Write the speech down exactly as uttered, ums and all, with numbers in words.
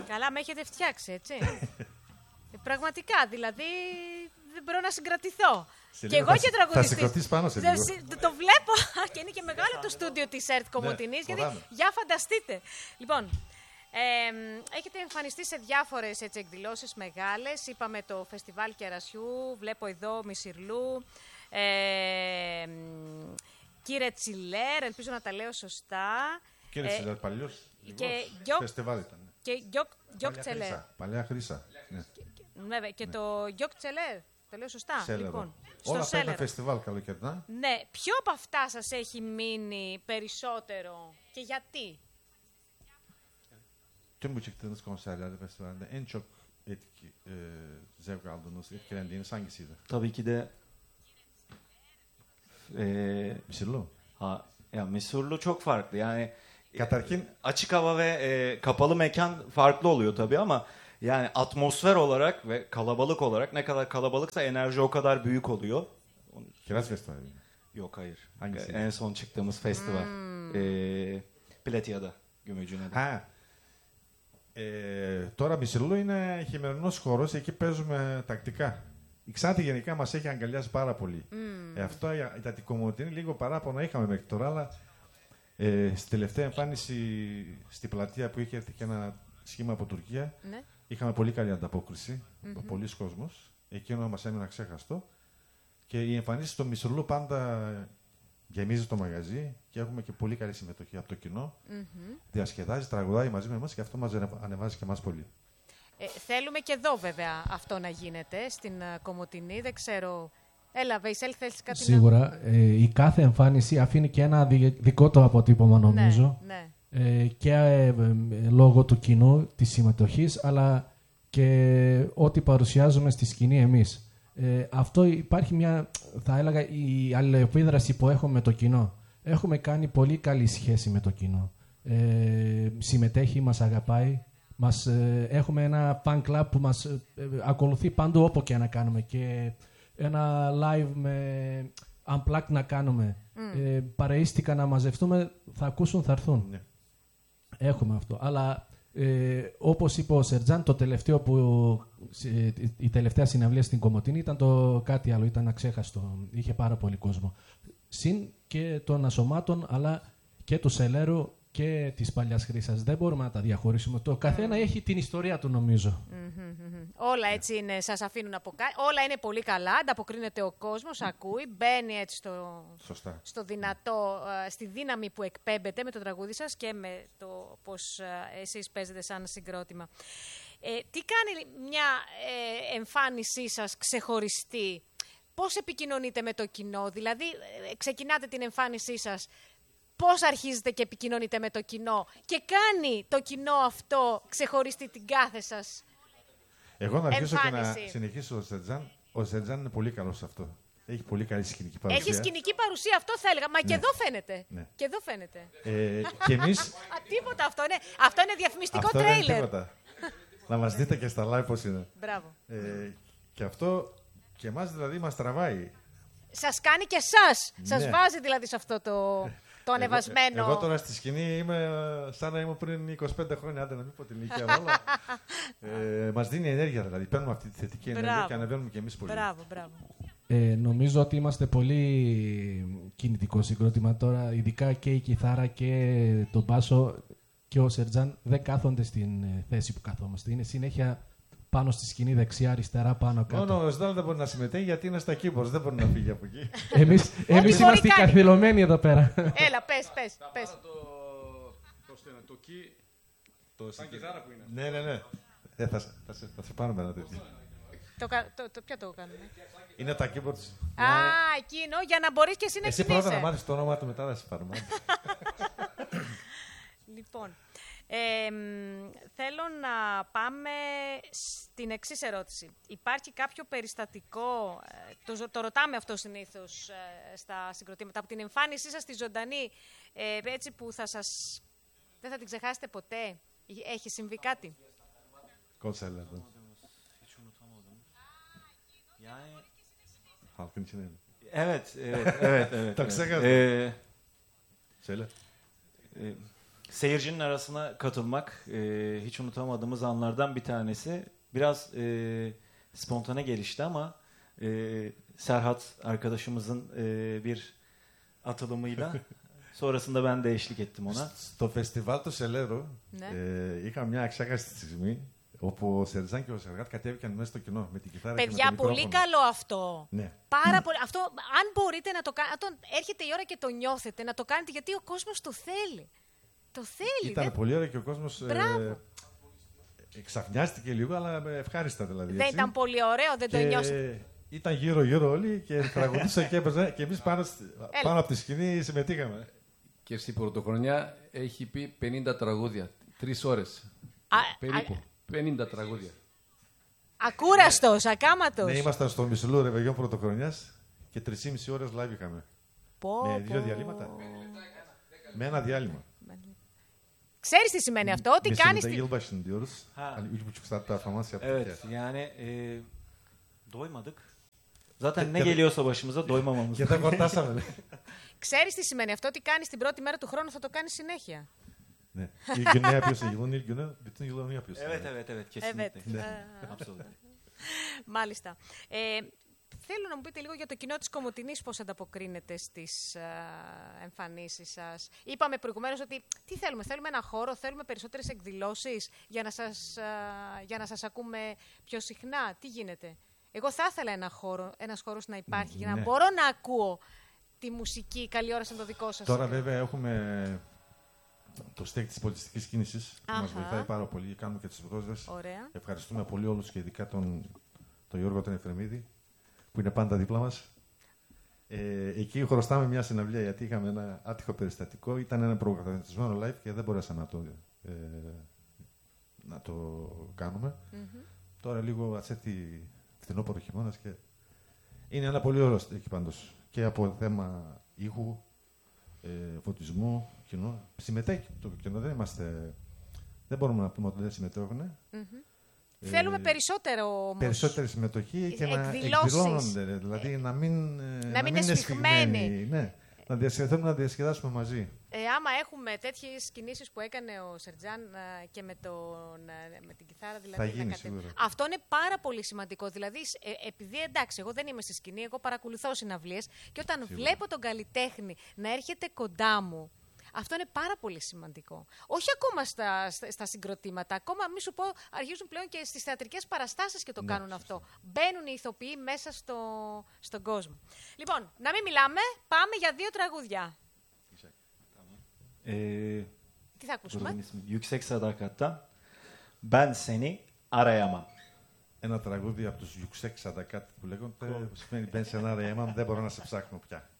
Καλά, με έχετε φτιάξει, έτσι. ε, πραγματικά, δηλαδή δεν μπορώ να συγκρατηθώ. Σε και εγώ θα, και τραγουδιστής. Θα συγκρατήσεις πάνω σε λίγο. Το, το βλέπω και είναι και μεγάλο το στούντιο της ΕΡΤ Κομοτηνής, ναι, γιατί για φανταστείτε. Λοιπόν, ε, έχετε εμφανιστεί σε διάφορες έτσι, εκδηλώσεις μεγάλες. Είπαμε το Φεστιβάλ Κερασιού, βλέπω εδώ Μισιρλού, ε, κύριε Τσιλέρ, ελπίζω να τα λέω σωστά. Κύριε Τσιλέρ, ε, παλιός φεστιβάλ ήταν. Και Γιοκ Τσελέρ. Παλιά χρύσα. Ναι. Ναι, και ναι. το Γιοκ Τσελέρ. Το λέω σωστά. Λοιπόν, όλα αυτά είναι φεστιβάλ καλοκαιρινά. Ναι. Ποιο από αυτά σας έχει mείνει περισσότερο και γιατί? Tüm bu çıktığınız konserlerde, festivallerde en çok etki, e, zevk aldığınız, etkilendiğiniz hangisiydi? Tabii ki de e, Mısırlı. Ha, ya Mısırlı çok farklı. Yani Katarkin açık hava ve e, kapalı mekan farklı oluyor tabii ama yani atmosfer olarak ve kalabalık olarak ne kadar kalabalıksa enerji o kadar büyük oluyor. Kiraz Festivali mi? Yok hayır. Hangisi? En son çıktığımız festival. Hmm. E, Πλατιάδα, Gümüşhane'de. Ha. Ε, τώρα Μισιρλού είναι χειμερινός χώρος, εκεί παίζουμε τακτικά. Η Ξάνθη γενικά μας έχει αγκαλιάσει πάρα πολύ. Mm. Ε, αυτό η Αττικομοτηνή λίγο παράπονο είχαμε μέχρι τώρα, αλλά ε, στη τελευταία εμφάνιση στη πλατεία που είχε έρθει και ένα σχήμα από Τουρκία, ναι. είχαμε πολύ καλή ανταπόκριση, mm-hmm. πολλοί κόσμος. Εκείνο μας έμεινε αξέχαστο. Και οι εμφανίσεις στο Μισιρλού πάντα γεμίζει το μαγαζί και έχουμε και πολύ καλή συμμετοχή από το κοινό. Mm-hmm. Διασκεδάζει, τραγουδάει μαζί με εμάς και αυτό μας ανεβάζει και εμάς πολύ. Ε, θέλουμε και εδώ βέβαια αυτό να γίνεται, στην uh, Κομοτηνή. Δεν ξέρω. Έλα, Βεϊσέλ, θέλεις κάτι? Σίγουρα. Να... Ε, η κάθε εμφάνιση αφήνει και ένα δικό του αποτύπωμα, νομίζω. Ναι, ναι. Ε, και ε, ε, ε, λόγω του κοινού, της συμμετοχής, αλλά και ό,τι παρουσιάζουμε στη σκηνή εμείς. Ε, αυτό υπάρχει μια, θα έλεγα, η αλληλεπίδραση που έχουμε με το κοινό. Έχουμε κάνει πολύ καλή σχέση με το κοινό. Ε, συμμετέχει, μας αγαπάει. Μας, ε, έχουμε ένα fan club που μας ε, ε, ακολουθεί παντού όπου και να κάνουμε. Και ένα live με unplugged να κάνουμε. Mm. Ε, παρεΐστηκα να μαζευτούμε, θα ακούσουν, θα έρθουν. Mm. Έχουμε αυτό. Αλλά Ε, όπως είπε ο Σερτζάν, το τελευταίο που, ε, η τελευταία συναυλία στην Κομοτηνή ήταν το κάτι άλλο, ήταν αξέχαστο. Είχε πάρα πολύ κόσμο. Συν και των ασωμάτων, αλλά και του Σελέρου και της Παλιάς Χρύσας. Δεν μπορούμε να τα διαχωρίσουμε. Το καθένα mm. έχει την ιστορία του, νομίζω. Mm-hmm, mm-hmm. Όλα έτσι είναι, σας αφήνουν από κάτω. Όλα είναι πολύ καλά. Ανταποκρίνεται ο κόσμος, ακούει, μπαίνει έτσι στο, στο δυνατό, στη δύναμη που εκπέμπεται με το τραγούδι σας και με το πώς εσείς παίζετε σαν συγκρότημα. Ε, τι κάνει μια ε, εμφάνισή σας ξεχωριστή? Πώς επικοινωνείτε με το κοινό? Δηλαδή, ε, ξεκινάτε την εμφάνισή σας. Πώς αρχίζετε και επικοινωνείτε με το κοινό και κάνει το κοινό αυτό ξεχωριστή την κάθε σας Εγώ να αρχίσω εμφάνιση. Και να συνεχίσω ο Σερτζάν. Ο Σερτζάν είναι πολύ καλός σε αυτό. Έχει πολύ καλή σκηνική παρουσία. Έχει σκηνική παρουσία, αυτό θα έλεγα. Μα ναι. και εδώ φαίνεται. Ναι. Και εδώ φαίνεται. Ε, και εμείς... Α, τίποτα αυτό είναι. Αυτό είναι διαφημιστικό αυτό τρέιλερ. Είναι τίποτα. Να μας δείτε και στα live πώς είναι. Μπράβο. Ε, και αυτό και εμάς δηλαδή μας τραβάει. Σας κάνει και εσάς. Ναι. Σας βάζει δηλαδή σε αυτό το... Το ανεβασμένο. Εγώ, εγώ τώρα στη σκηνή είμαι σαν να ήμουν πριν είκοσι πέντε χρόνια, άντε να μην πω την ηλικία μου, αλλά ε, μας δίνει ενέργεια δηλαδή. Παίρνουμε αυτή τη θετική ενέργεια μπράβο. Και ανεβαίνουμε κι εμείς πολύ. Μπράβο, μπράβο. Ε, νομίζω ότι είμαστε πολύ κινητικό συγκρότημα τώρα, ειδικά και η κιθάρα και το μπάσο και ο Σερτζάν δεν κάθονται στην θέση που καθόμαστε. Είναι συνέχεια πάνω στη σκηνή, δεξιά, αριστερά, πάνω κάτω. Μόνο ο Σδάλ δεν μπορεί να συμμετέχει γιατί είναι στα keyboards, δεν μπορεί να φύγει από εκεί. Εμείς, εμείς είμαστε καθυλωμένοι εδώ πέρα. Έλα, πες, πες, πες. Το, το key, το σαν κιθάρα που είναι. Ναι, ναι, ναι. Ε, θα, θα, σε, θα σε πάρουμε ένα τέτοιο. Το, το, το, ποιο το κάνουμε? Είναι τα keyboards. Α, εκείνο, για να μπορείς και εσύ να εσύ κινείσαι. Εσύ πρώτα να μάθεις το όνομα του, μετά θα σε πάρουμε. Λοιπόν... Ε, θέλω να πάμε στην εξής ερώτηση. Υπάρχει κάποιο περιστατικό, το, το ρωτάμε αυτό συνήθως στα συγκροτήματα, από την εμφάνισή σας στη ζωντανή, ε, έτσι που θα σας, δεν θα την ξεχάσετε ποτέ? Έχει συμβεί κάτι? Konserlerde. Halkın içine. Evet, evet, evet, evet. Το ξέχασα. Ε, Söyle. Ε, Seyircinin arasına katılmak e, hiç unutamadığımız anlardan bir tanesi. Biraz e, spontane gelişti ama e, Serhat arkadaşımızın e, bir atılımıyla sonrasında ben de eşlik ettim ona. Στο φεστιβάλ του Σελέρο ε, είχα μια αξιάκαστη στιγμή όπου ο Σερτζάν και ο Σεργάτ κατέβηκαν μέσα στο κοινό με την κιθάρα. Παιδιά, και με το πολύ μικρόφωνο. καλό αυτό. Ναι. Πάρα πολύ. Αυτό, αν μπορείτε να το κάνετε, όταν έρχεται η ώρα και το νιώθετε, να το κάνετε γιατί ο κόσμος το θέλει. Το θέλει. Ήταν δεν... πολύ ωραίο και ο κόσμος ε, εξαφνιάστηκε λίγο, αλλά ευχάριστα δηλαδή. Δεν έτσι. ήταν πολύ ωραίο, δεν το Και νιώσατε. ήταν γύρω-γύρω όλοι και τραγουδούσαν και έπαιζαν και εμείς πάνω, πάνω από τη σκηνή συμμετείχαμε. Και στην πρωτοχρονιά έχει πει πενήντα τραγούδια. Τρεις ώρες. Α, Περίπου. α, πενήντα τραγούδια. Ακούραστος, ακάματος. Ναι, ήμασταν στο Μισελού Ρεβεγιόν πρωτοχρονιάς και τρεις και μισή ώρες live είχαμε. Πω, Με δύο πω. διαλύματα. Με ένα διάλειμμα. Ξέρεις τι σημαίνει αυτό, ότι Biz κάνεις... şimdi τη- yılbaşını diyoruz. Ha. Hani üç buçuk saat performans yaptık Evet, ya. yani e, doymadık. Zaten ne Ya da- geliyorsa başımıza doymamamız. Και δεν κορτάσαμε. Ξέρεις τι σημαίνει αυτό, ότι κάνεις την πρώτη μέρα του χρόνου, θα το κάνεις συνέχεια. Ναι. İlk gün ne yapıyorsun? Yılın ilk günü bütün yıl onu yapıyorsun. Evet, yani. evet, evet, Evet. kesinlikle. Α, Absolut. Μάλιστα. Ε, θέλω να μου πείτε λίγο για το κοινό της Κομοτηνής πώς ανταποκρίνεται στις α, εμφανίσεις σας. Είπαμε προηγουμένως ότι τι θέλουμε, θέλουμε ένα χώρο, θέλουμε περισσότερες εκδηλώσεις για να σας, α, για να σας ακούμε πιο συχνά. Τι γίνεται? Εγώ θα ήθελα ένα χώρο, ένας χώρος να υπάρχει για να Ναι. μπορώ να ακούω τη μουσική. Καλή ώρα είναι το δικό σας. Τώρα βέβαια έχουμε το στέκ της πολιτιστικής κίνησης που μας Αχα. βοηθάει πάρα πολύ. Κάνουμε και τις πρόσβες. Ωραία. Ευχαριστούμε πολύ όλους και ειδικά τον, τον Γιώργο τον Εφρεμίδη που είναι πάντα δίπλα μας. Ε, εκεί χρωστάμε μια συναυλία γιατί είχαμε ένα άτυχο περιστατικό. Ήταν ένα προγραμματισμένο live και δεν μπορέσαμε να το, ε, να το κάνουμε. Mm-hmm. Τώρα λίγο ατσέτη φθινόπωρο χειμώνας και είναι ένα πολύ ωραίο στέκι πάντως. Και από θέμα ήχου, ε, φωτισμού, κοινό. Συμμετέχει το κοινό, δεν είμαστε... Δεν μπορούμε να πούμε ότι δεν συμμετέχουν. Mm-hmm. Ε, Θέλουμε περισσότερο όμως. Περισσότερη συμμετοχή και να εκδηλώσεις. εκδηλώνονται. Δηλαδή να μην, ε, να μην είναι σφιγμένοι. Ναι. Να διασκεδάσουμε, θέλουμε να διασκεδάσουμε μαζί. Ε, άμα έχουμε τέτοιες κινήσεις που έκανε ο Σερτζάν α, και με, τον, α, με την κιθάρα, δηλαδή. Θα γίνει, να κατε- σίγουρα. Αυτό είναι πάρα πολύ σημαντικό. Δηλαδή, σ- ε, επειδή εντάξει, εγώ δεν είμαι στη σκηνή, εγώ παρακολουθώ συναυλίες και όταν Σίγουρα. βλέπω τον καλλιτέχνη να έρχεται κοντά μου, αυτό είναι πάρα πολύ σημαντικό. Όχι ακόμα στα, στα, στα συγκροτήματα, ακόμα μη σου πω, αρχίζουν πλέον και στις θεατρικές παραστάσεις και το Ναι, κάνουν σωστά. αυτό. Μπαίνουν οι ηθοποιοί μέσα στο, στον κόσμο. Λοιπόν, να μην μιλάμε, πάμε για δύο τραγούδια. Ee, Τι θα ακούσουμε? grubun ismi Yüksek Sadakat'tan Ben Seni Arayamam. Ένα τραγούδι από τους Yüksek Sadakat που λέγονται. Σημαίνει μπαίνει σε ένα ρέμα, δεν μπορώ να σε ψάχνω πια.